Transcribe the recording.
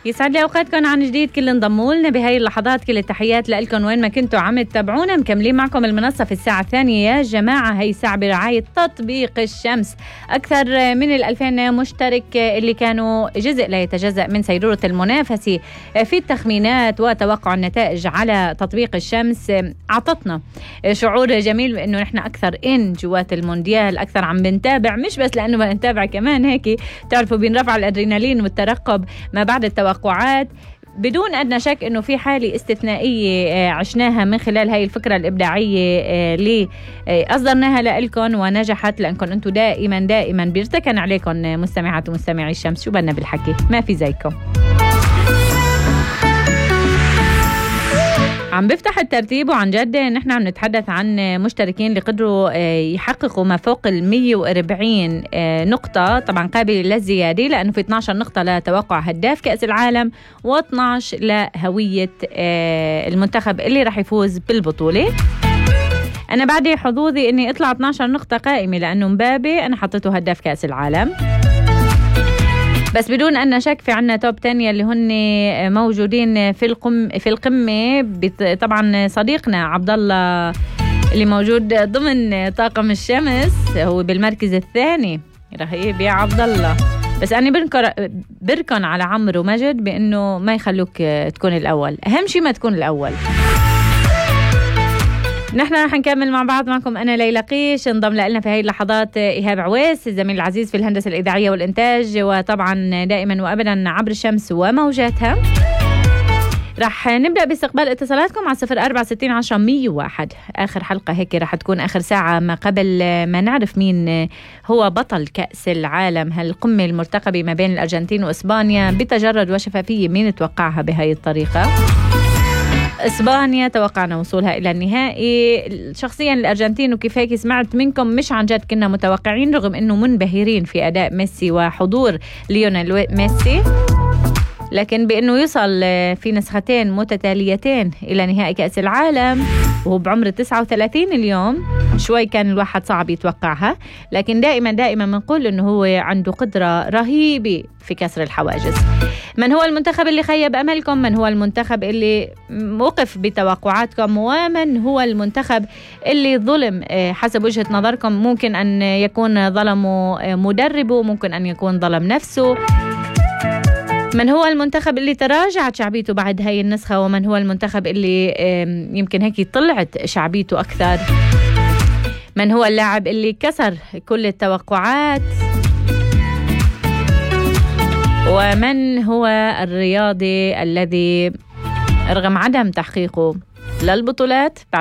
يسعد لي اوقاتكم عن جديد. كل انضموا لنا بهاي اللحظات، كل التحيات لكم وين ما كنتوا عم تتابعونا. مكملين معكم المنصه في الساعه الثانيه يا جماعه. هي الساعه برعايه تطبيق الشمس. اكثر من 2000 مشترك اللي كانوا جزء لا يتجزأ من سيروره المنافسه في التخمينات وتوقع النتائج على تطبيق الشمس، اعطتنا شعور جميل بانه نحن اكثر جوات المونديال، اكثر عم بنتابع، مش بس لانه بنتابع، كمان هيك تعرفوا بينرفع الادرينالين والترقب ما بعد التوقعات. بدون أدنى شك أنه في حالة استثنائية عشناها من خلال هاي الفكرة الإبداعية اللي أصدرناها لكم ونجحت، لأنكم أنتم دائما بيرتكن عليكم مستمعات ومستمعي الشمس. شو بدنا بالحكي، ما في زيكم. عم بفتح الترتيب وعن جد نحن عم نتحدث عن مشتركين اللي قدروا يحققوا ما فوق 140 نقطة، طبعا قابل للزيادة لأنه في 12 نقطة لتوقع هداف كأس العالم و12 لهوية المنتخب اللي رح يفوز بالبطولة. أنا بعد حظوظي أني أطلع 12 نقطة قائمة لأنه مبابي أنا حطيته هداف كأس العالم، بس بدون أن شك في عنا توب 10 اللي هن موجودين في القمة. طبعا صديقنا عبد الله اللي موجود ضمن طاقم الشمس هو بالمركز الثاني. رهيب يا عبد الله، بس أنا بركن على عمرو ومجد بأنه ما يخلوك تكون الأول. أهم شيء ما تكون الأول. نحن رح نكمل مع بعض. معكم أنا ليلى قيش. انضم لنا في هاي اللحظات إيهاب عويس الزميل العزيز في الهندسة الإذاعية والإنتاج، وطبعا دائما وأبدا عبر الشمس وموجاتها. رح نبدأ باستقبال اتصالاتكم على 0460100101. آخر حلقة هيك رح تكون آخر ساعة ما قبل ما نعرف مين هو بطل كأس العالم، هالقمة المرتقبة ما بين الأرجنتين وإسبانيا بتجرد وشفافية. مين توقعها بهاي الطريقة؟ إسبانيا توقعنا وصولها إلى النهائي. شخصيا الأرجنتين وكيف هيك سمعت منكم مش عن جد كنا متوقعين، رغم أنه منبهرين في أداء ميسي وحضور ليونيل ميسي، لكن بأنه يصل في نسختين متتاليتين إلى نهائي كأس العالم وهو بعمر 39 اليوم شوي كان الواحد صعب يتوقعها. لكن دائما بنقول أنه هو عنده قدرة رهيبة في كسر الحواجز. من هو المنتخب اللي خيب أملكم؟ من هو المنتخب اللي وقف بتوقعاتكم؟ ومن هو المنتخب اللي ظلم حسب وجهة نظركم؟ ممكن أن يكون ظلمه مدربه، ممكن أن يكون ظلم نفسه. من هو المنتخب اللي تراجعت شعبيته بعد هاي النسخة؟ ومن هو المنتخب اللي يمكن هيك طلعت شعبيته أكثر؟ من هو اللاعب اللي كسر كل التوقعات؟ ومن هو الرياضي الذي رغم عدم تحقيقه للبطولات